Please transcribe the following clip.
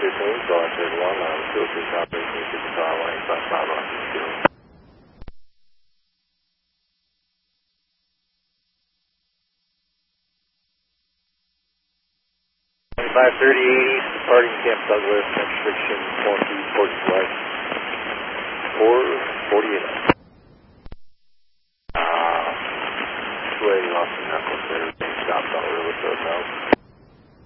15, Flight 31, filters operating 55 lane, 55 Rocky 530 East, departing Camp Douglas, next friction 20, 40 flight 448.